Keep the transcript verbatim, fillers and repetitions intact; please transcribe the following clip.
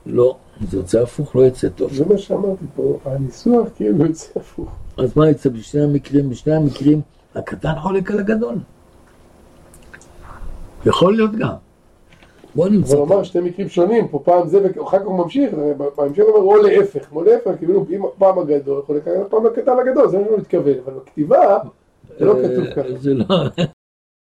לא, זה יוצא הפוך, לא יצא טוב. זה מה שאמרתי פה, הניסוח כאילו יוצא הפוך. אז מה יצא בשני המקרים? בשני המקרים הקטן חולק על הגדול. יכול להיות גם. בוא נמצא. אבל אמר שתי מקרים שונים, פה פעם זה ואחר כך הוא ממשיך, בהמשך הוא אומר או להפך, כמו להפך, כאילו פעם הגדול, חולק על פעם הקטן הגדול, זה לא מתכוון, אבל בכתיבה זה לא כתוב ככה. זה לא...